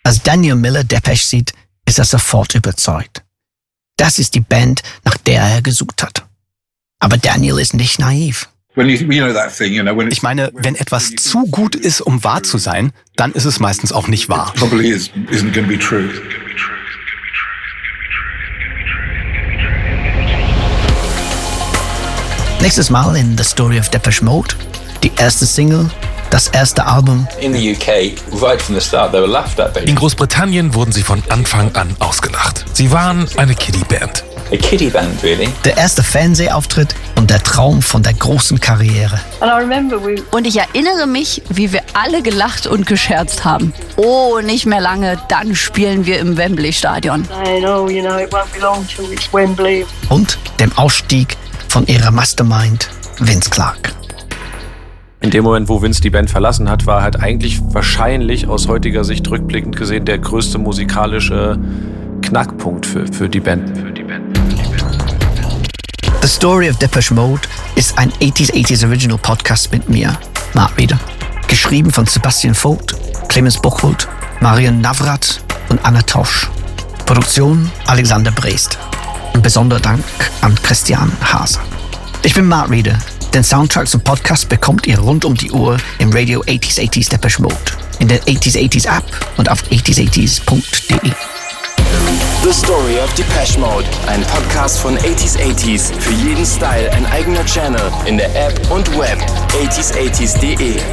Als Daniel Miller Depeche sieht, ist er sofort überzeugt. Das ist die Band, nach der er gesucht hat. Aber Daniel ist nicht naiv. Ich meine, wenn etwas zu gut ist, um wahr zu sein, dann ist es meistens auch nicht wahr. Nächstes Mal in The Story of Depeche Mode, die erste Single, das erste Album. In Großbritannien wurden sie von Anfang an ausgelacht. Sie waren eine Kiddie-Band. A kiddie band, really. Der erste Fernsehauftritt und der Traum von der großen Karriere. Und ich erinnere mich, wie wir alle gelacht und gescherzt haben. Oh, nicht mehr lange, dann spielen wir im Wembley-Stadion. Und dem Ausstieg von ihrer Mastermind Vince Clarke. In dem Moment, wo Vince die Band verlassen hat, war halt eigentlich wahrscheinlich aus heutiger Sicht rückblickend gesehen der größte musikalische Knackpunkt für die Band. The Story of Depeche Mode ist ein 80s Original Podcast mit mir, Mark Rieder. Geschrieben von Sebastian Vogt, Clemens Buchholz, Marion Navrat und Anna Tosch. Produktion Alexander Brest. Ein besonderer Dank an Christian Hase. Ich bin Mark Rieder. Den Soundtrack zum Podcast bekommt ihr rund um die Uhr im Radio 80s Depeche Mode, in der 80s App und auf 80s80s.de. The Story of Depeche Mode, ein Podcast von 80s. Für jeden Style ein eigener Channel in der App und Web 80s80s.de.